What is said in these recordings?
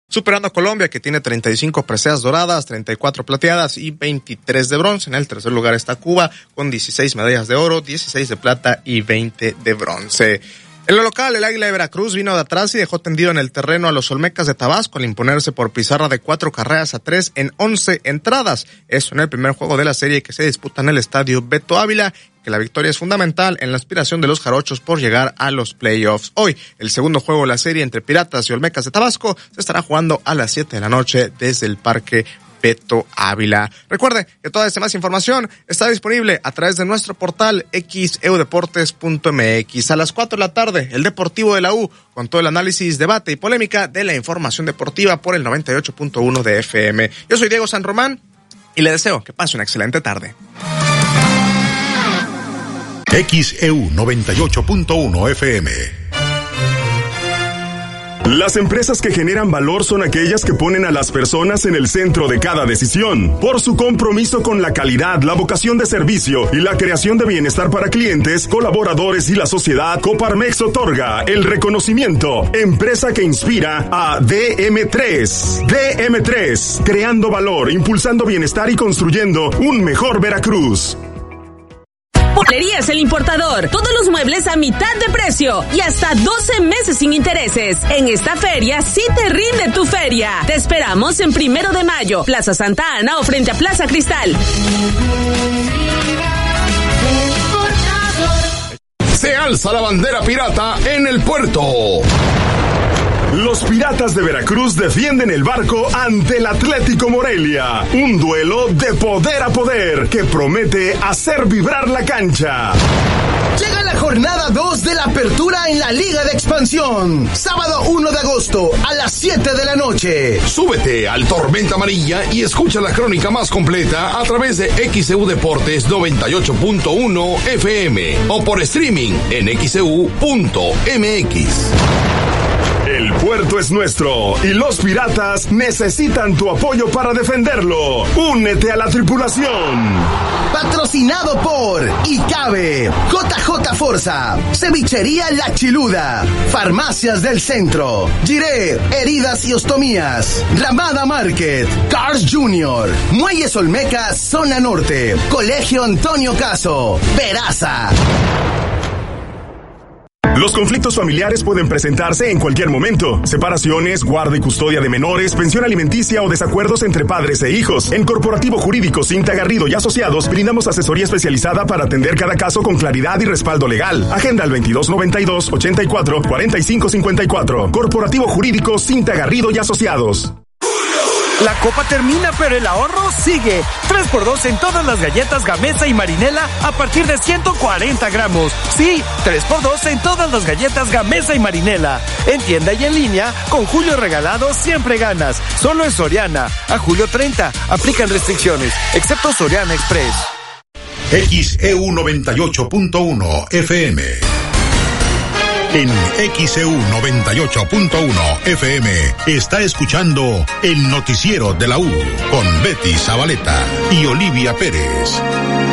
superando a Colombia, que tiene 35 preseas doradas, 34 plateadas y 23 de bronce. En el tercer lugar está Cuba con 16 medallas de oro, 16 de plata y 20 de bronce. En lo local, el Águila de Veracruz vino de atrás y dejó tendido en el terreno a los Olmecas de Tabasco al imponerse por pizarra de 4-3 en 11 entradas. Eso en el primer juego de la serie que se disputa en el estadio Beto Ávila, que la victoria es fundamental en la aspiración de los jarochos por llegar a los playoffs. Hoy, el segundo juego de la serie entre Piratas y Olmecas de Tabasco se estará jugando a las 7 de la noche desde el Parque Beto Ávila. Recuerde que toda esta más información está disponible a través de nuestro portal xeudeportes.mx. A las 4 de la tarde, el Deportivo de la U, con todo el análisis, debate y polémica de la información deportiva por el 98.1 de FM. Yo soy Diego San Román y le deseo que pase una excelente tarde. XEU 98.1 FM. Las empresas que generan valor son aquellas que ponen a las personas en el centro de cada decisión. Por su compromiso con la calidad, la vocación de servicio y la creación de bienestar para clientes, colaboradores y la sociedad, Coparmex otorga el reconocimiento Empresa que inspira a DM3. DM3, creando valor, impulsando bienestar y construyendo un mejor Veracruz. Mueblerías El Importador. Todos los muebles a mitad de precio y hasta 12 meses sin intereses. En esta feria sí te rinde tu feria. Te esperamos en 1 de mayo, Plaza Santa Ana o frente a Plaza Cristal. Se alza la bandera pirata en el puerto. Los Piratas de Veracruz defienden el barco ante el Atlético Morelia. Un duelo de poder a poder que promete hacer vibrar la cancha. Llega la jornada 2 de la apertura en la Liga de Expansión. Sábado 1 de agosto a las 7 de la noche. Súbete al Tormenta Amarilla y escucha la crónica más completa a través de XEU Deportes 98.1 FM o por streaming en xeu.mx. El puerto es nuestro y los piratas necesitan tu apoyo para defenderlo. Únete a la tripulación. Patrocinado por ICABE, JJ Forza, Cevichería La Chiluda, Farmacias del Centro, Giré, Heridas y Ostomías, Ramada Market, Cars Junior, Muelles Olmecas, Zona Norte, Colegio Antonio Caso, Peraza. Los conflictos familiares pueden presentarse en cualquier momento. Separaciones, guarda y custodia de menores, pensión alimenticia o desacuerdos entre padres e hijos. En Corporativo Jurídico Cinta Garrido y Asociados brindamos asesoría especializada para atender cada caso con claridad y respaldo legal. Agenda al 2292-84-4554. Corporativo Jurídico Cinta Garrido y Asociados. La copa termina, pero el ahorro sigue. 3x2 en todas las galletas Gamesa y Marinela a partir de 140 gramos. Sí, 3x2 en todas las galletas Gamesa y Marinela. En tienda y en línea, con Julio Regalado siempre ganas. Solo en Soriana. A julio 30. Aplican restricciones, excepto Soriana Express. XEU 98.1 FM. En XEU 98.1 FM está escuchando el noticiero de la U con Betty Zabaleta y Olivia Pérez.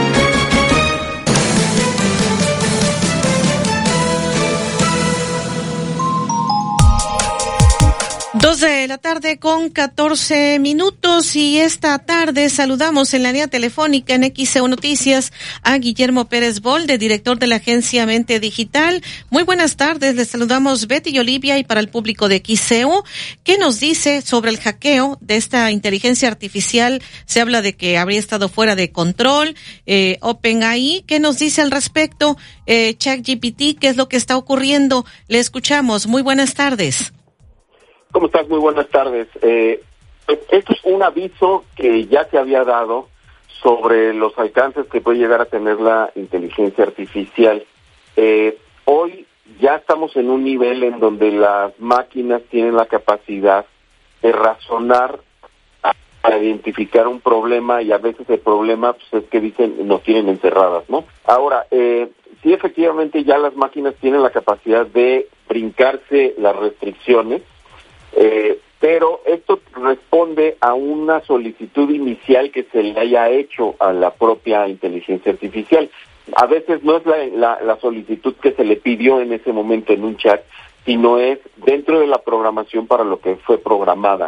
2 de la tarde con 14 minutos y esta tarde saludamos en la línea telefónica en XEU Noticias a Guillermo Pérez Bolde, director de la agencia Mente Digital. Muy buenas tardes, les saludamos Betty y Olivia y para el público de XEU. ¿Qué nos dice sobre el hackeo de esta inteligencia artificial? Se habla de que habría estado fuera de control, OpenAI. ¿Qué nos dice al respecto? ChatGPT, ¿qué es lo que está ocurriendo? Le escuchamos. Muy buenas tardes. ¿Cómo estás? Muy buenas tardes. Esto es un aviso que ya se había dado sobre los alcances que puede llegar a tener la inteligencia artificial. Hoy ya estamos en un nivel en donde las máquinas tienen la capacidad de razonar para identificar un problema y a veces el problema pues, es que dicen nos tienen encerradas, ¿no? Ahora, sí efectivamente ya las máquinas tienen la capacidad de brincarse las restricciones, pero esto responde a una solicitud inicial que se le haya hecho a la propia inteligencia artificial. A veces no es la solicitud que se le pidió en ese momento en un chat, sino es dentro de la programación para lo que fue programada.